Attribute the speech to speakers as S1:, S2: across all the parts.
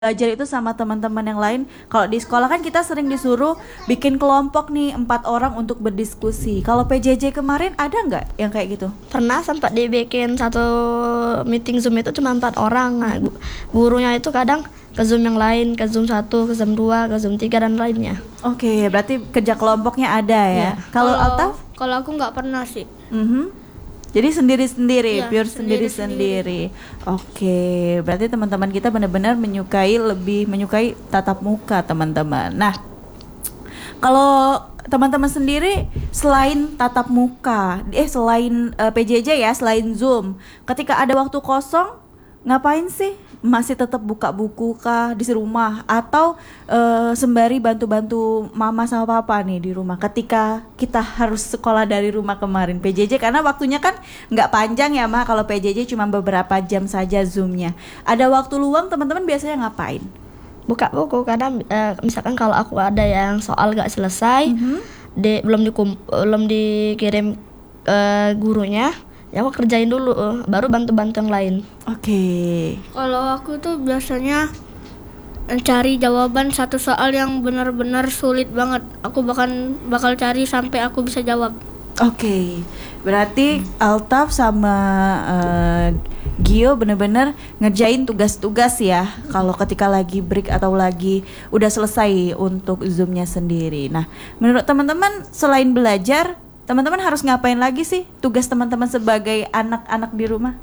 S1: belajar itu sama teman-teman yang lain. Kalau di sekolah kan kita sering disuruh bikin kelompok nih 4 orang untuk berdiskusi. Kalau PJJ kemarin ada nggak yang kayak gitu?
S2: Pernah sempat dibikin satu meeting Zoom itu cuma 4 orang. Nah, gurunya itu kadang ke Zoom yang lain, ke Zoom 1, ke Zoom 2, ke Zoom 3 dan lainnya.
S1: Oke, berarti kerja kelompoknya ada ya.
S2: Iya.
S1: Kalau Altaf?
S3: Kalau aku nggak pernah sih.
S1: Jadi sendiri-sendiri,
S3: Iya,
S1: pure
S3: sendiri-sendiri.
S1: sendiri-sendiri. Oke, berarti teman-teman kita benar-benar lebih menyukai tatap muka, teman-teman. Nah, kalau teman-teman sendiri selain tatap muka, selain PJJ ya, selain Zoom, ketika ada waktu kosong, ngapain sih? Masih tetap buka buku kah di rumah atau sembari bantu-bantu mama sama papa nih di rumah ketika kita harus sekolah dari rumah kemarin PJJ karena waktunya kan nggak panjang ya Ma, kalau PJJ cuma beberapa jam saja Zoomnya. Ada waktu luang teman-teman biasanya ngapain?
S2: Buka buku kadang misalkan kalau aku ada yang soal gak selesai, belum dikirim gurunya, ya aku kerjain dulu, baru bantu-bantu yang lain.
S1: Oke.
S3: Kalau aku tuh biasanya cari jawaban satu soal yang benar-benar sulit banget. Aku bakal cari sampai aku bisa jawab.
S1: Oke, berarti Altaf sama Gio bener-bener ngerjain tugas-tugas ya. Kalau ketika lagi break atau lagi udah selesai untuk Zoomnya sendiri. Nah, menurut teman-teman selain belajar, teman-teman harus ngapain lagi sih tugas teman-teman sebagai anak-anak di rumah?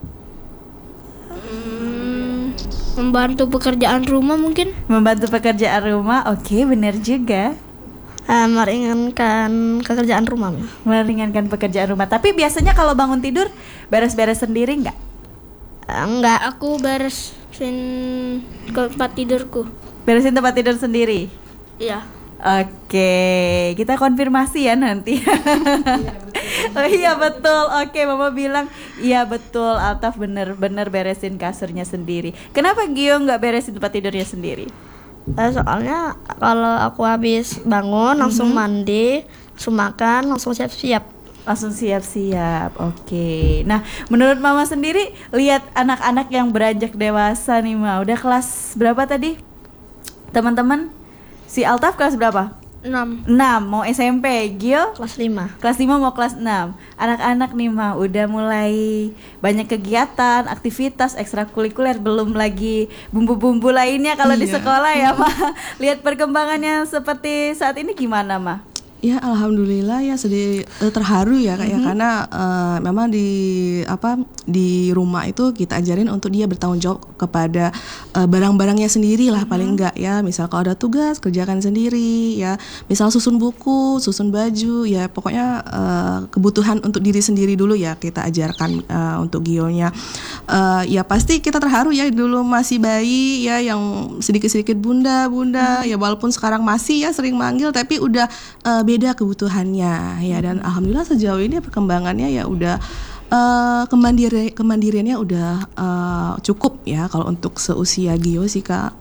S3: Membantu pekerjaan rumah mungkin.
S1: Membantu pekerjaan rumah, oke, bener juga.
S2: Meringankan pekerjaan rumah.
S1: Meringankan pekerjaan rumah. Tapi biasanya kalau bangun tidur beres-beres sendiri nggak?
S2: Enggak.
S3: Aku beresin tempat tidurku.
S1: Beresin tempat tidur sendiri?
S3: Iya.
S1: Oke, kita konfirmasi ya nanti. Oh iya betul. Oke, Mama bilang iya betul. Altaf bener-bener beresin kasurnya sendiri. Kenapa Gio nggak beresin tempat tidurnya sendiri?
S2: Soalnya kalau aku habis bangun langsung mandi, langsung makan, langsung siap-siap.
S1: Langsung siap-siap. Oke. Nah, menurut Mama sendiri lihat anak-anak yang beranjak dewasa nih Ma. Udah kelas berapa tadi? Teman-teman? Si Altaf kelas berapa?
S3: 6.
S1: 6, mau SMP. Gio?
S2: Kelas 5.
S1: Kelas 5 mau kelas 6. Anak-anak nih mah udah mulai banyak kegiatan, aktivitas ekstrakurikuler, belum lagi bumbu-bumbu lainnya kalau di sekolah ya mah. Lihat perkembangannya seperti saat ini gimana mah?
S4: Ya alhamdulillah ya sedih terharu ya Kak ya karena memang di rumah itu kita ajarin untuk dia bertanggung jawab kepada barang-barangnya sendiri lah paling enggak ya, misal kalau ada tugas kerjakan sendiri ya, misal susun buku, susun baju ya, pokoknya kebutuhan untuk diri sendiri dulu ya kita ajarkan untuk Gionya. Ya pasti kita terharu ya, dulu masih bayi ya yang sedikit-sedikit bunda ya, walaupun sekarang masih ya sering manggil tapi udah beda kebutuhannya ya, dan alhamdulillah sejauh ini perkembangannya ya udah kemandiriannya udah cukup ya kalau untuk seusia Gio sih Kak.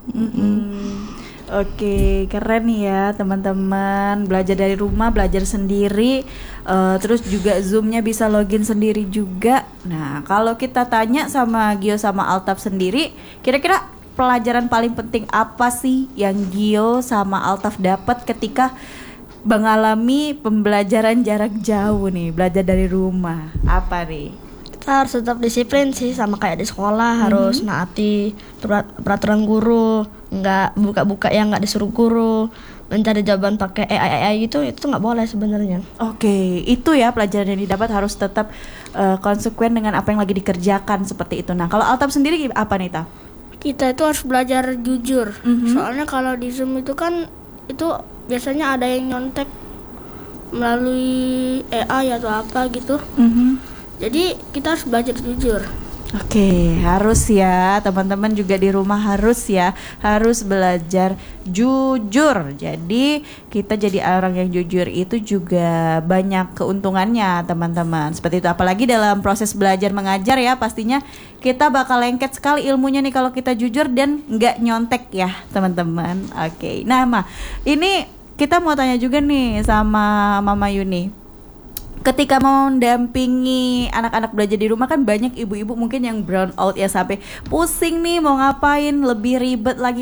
S1: Oke, keren nih ya teman-teman, belajar dari rumah, belajar sendiri, terus juga Zoom-nya bisa login sendiri juga. Nah, kalau kita tanya sama Gio sama Altaf sendiri, kira-kira pelajaran paling penting apa sih yang Gio sama Altaf dapat ketika mengalami pembelajaran jarak jauh nih, belajar dari rumah? Apa nih?
S2: Kita harus tetap disiplin sih, sama kayak di sekolah, harus naati peraturan guru, nggak buka-buka yang nggak disuruh guru, mencari jawaban pakai AI gitu, itu nggak boleh sebenarnya.
S1: Oke, itu ya pelajaran yang didapat, harus tetap konsekuen dengan apa yang lagi dikerjakan seperti itu. Nah, kalau Altaf sendiri apa nih Taf?
S3: Kita itu harus belajar jujur. Soalnya kalau di Zoom itu kan itu biasanya ada yang nyontek melalui AI atau apa gitu. Jadi kita harus belajar jujur.
S1: Oke, harus ya teman-teman juga di rumah harus belajar jujur. Jadi kita jadi orang yang jujur itu juga banyak keuntungannya teman-teman. Seperti itu, apalagi dalam proses belajar mengajar ya, pastinya kita bakal lengket sekali ilmunya nih kalau kita jujur dan nggak nyontek ya teman-teman. Oke, nah Ma, ini kita mau tanya juga nih sama Mama Yuni. ketika mau mendampingi anak-anak belajar di rumah kan banyak ibu-ibu mungkin yang brown out ya sampai pusing nih mau ngapain, lebih ribet lagi